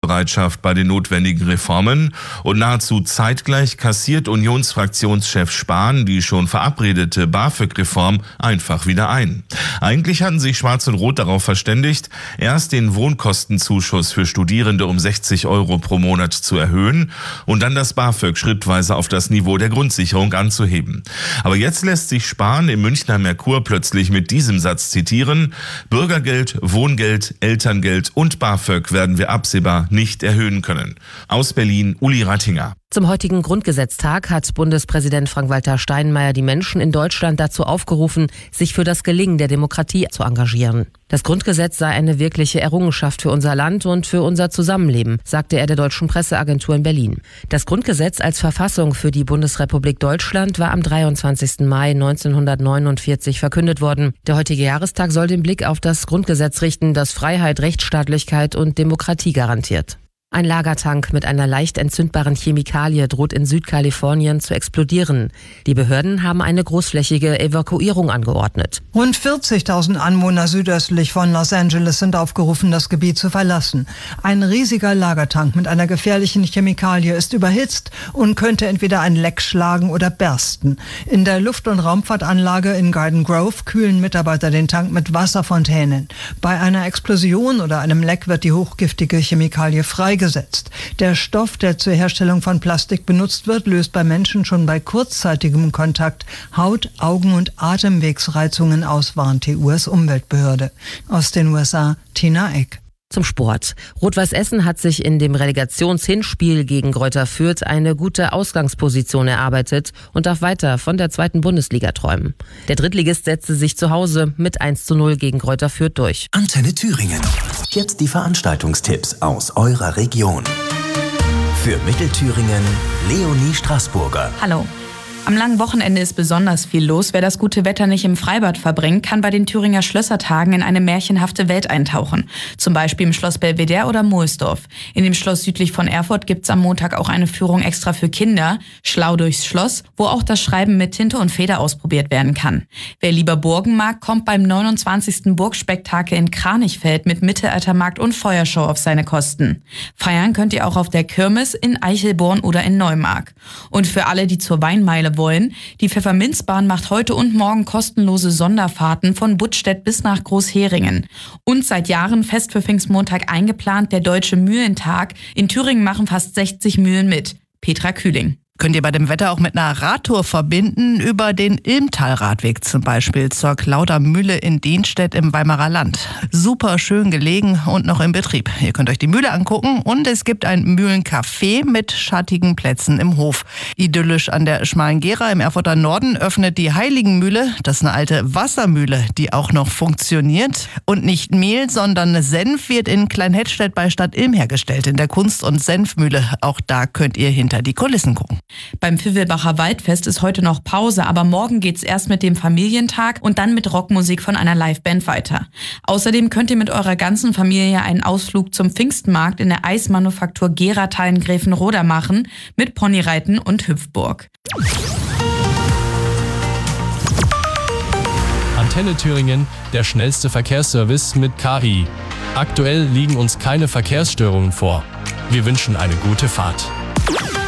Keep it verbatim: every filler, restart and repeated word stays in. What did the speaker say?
Kompromissbereitschaft bei den notwendigen Reformen und nahezu zeitgleich kassiert Unionsfraktionschef Spahn die schon verabredete BAföG-Reform einfach wieder ein. Eigentlich hatten sich Schwarz und Rot darauf verständigt, erst den Wohnkostenzuschuss für Studierende um sechzig Euro pro Monat zu erhöhen und dann das BAföG schrittweise auf das Niveau der Grundsicherung anzuheben. Aber jetzt lässt sich Spahn im Münchner Merkur plötzlich mit diesem Satz zitieren: Bürgergeld, Wohngeld, Elterngeld und BAföG werden wir absehbar nicht erhöhen können. Aus Berlin, Uli Rattinger. Zum heutigen Grundgesetztag hat Bundespräsident Frank-Walter Steinmeier die Menschen in Deutschland dazu aufgerufen, sich für das Gelingen der Demokratie zu engagieren. Das Grundgesetz sei eine wirkliche Errungenschaft für unser Land und für unser Zusammenleben, sagte er der Deutschen Presseagentur in Berlin. Das Grundgesetz als Verfassung für die Bundesrepublik Deutschland war am dreiundzwanzigsten Mai neunzehnhundertneunundvierzig verkündet worden. Der heutige Jahrestag soll den Blick auf das Grundgesetz richten, das Freiheit, Rechtsstaatlichkeit und Demokratie garantiert. Ein Lagertank mit einer leicht entzündbaren Chemikalie droht in Südkalifornien zu explodieren. Die Behörden haben eine großflächige Evakuierung angeordnet. Rund vierzigtausend Anwohner südöstlich von Los Angeles sind aufgerufen, das Gebiet zu verlassen. Ein riesiger Lagertank mit einer gefährlichen Chemikalie ist überhitzt und könnte entweder ein Leck schlagen oder bersten. In der Luft- und Raumfahrtanlage in Garden Grove kühlen Mitarbeiter den Tank mit Wasserfontänen. Bei einer Explosion oder einem Leck wird die hochgiftige Chemikalie freigesetzt. Der Stoff, der zur Herstellung von Plastik benutzt wird, löst bei Menschen schon bei kurzzeitigem Kontakt Haut-, Augen- und Atemwegsreizungen aus, warnt die U S-Umweltbehörde. Aus den U S A, Tina Eck. Zum Sport. Rot-Weiß Essen hat sich in dem Relegationshinspiel gegen Greuther Fürth eine gute Ausgangsposition erarbeitet und darf weiter von der zweiten Bundesliga träumen. Der Drittligist setzte sich zu Hause mit eins zu null gegen Greuther Fürth durch. Antenne Thüringen. Jetzt die Veranstaltungstipps aus eurer Region. Für Mittelthüringen Leonie Straßburger. Hallo. Am langen Wochenende ist besonders viel los. Wer das gute Wetter nicht im Freibad verbringt, kann bei den Thüringer Schlössertagen in eine märchenhafte Welt eintauchen. Zum Beispiel im Schloss Belvedere oder Mohlsdorf. In dem Schloss südlich von Erfurt gibt's am Montag auch eine Führung extra für Kinder, Schlau durchs Schloss, wo auch das Schreiben mit Tinte und Feder ausprobiert werden kann. Wer lieber Burgen mag, kommt beim neunundzwanzigsten Burgspektakel in Kranichfeld mit Mittelaltermarkt und Feuershow auf seine Kosten. Feiern könnt ihr auch auf der Kirmes in Eichelborn oder in Neumark. Und für alle, die zur Weinmeile wollen, die Pfefferminzbahn macht heute und morgen kostenlose Sonderfahrten von Buttstedt bis nach Großheringen. Und seit Jahren fest für Pfingstmontag eingeplant der Deutsche Mühlentag. In Thüringen machen fast sechzig Mühlen mit. Petra Kühling. Könnt ihr bei dem Wetter auch mit einer Radtour verbinden, über den Ilmtal-Radweg zum Beispiel zur Klauder Mühle in Dienstedt im Weimarer Land. Super schön gelegen und noch in Betrieb. Ihr könnt euch die Mühle angucken und es gibt ein Mühlencafé mit schattigen Plätzen im Hof. Idyllisch an der Schmalen Gera im Erfurter Norden öffnet die Heiligenmühle. Das ist eine alte Wassermühle, die auch noch funktioniert. Und nicht Mehl, sondern Senf wird in Kleinhettstedt bei Stadt Ilm hergestellt, in der Kunst- und Senfmühle. Auch da könnt ihr hinter die Kulissen gucken. Beim Pfiwilbacher Waldfest ist heute noch Pause, aber morgen geht's erst mit dem Familientag und dann mit Rockmusik von einer Liveband weiter. Außerdem könnt ihr mit eurer ganzen Familie einen Ausflug zum Pfingstmarkt in der Eismanufaktur Geratal in Gräfenroda machen, mit Ponyreiten und Hüpfburg. Antenne Thüringen, der schnellste Verkehrsservice mit K I. Aktuell liegen uns keine Verkehrsstörungen vor. Wir wünschen eine gute Fahrt.